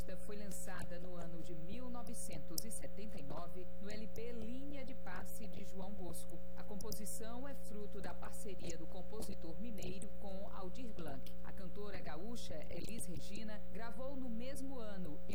Esta foi lançada no ano de 1979 no LP Linha de Passe de João Bosco. A composição é fruto da parceria do compositor mineiro com Aldir Blanc. A cantora gaúcha Elis Regina gravou no mesmo ano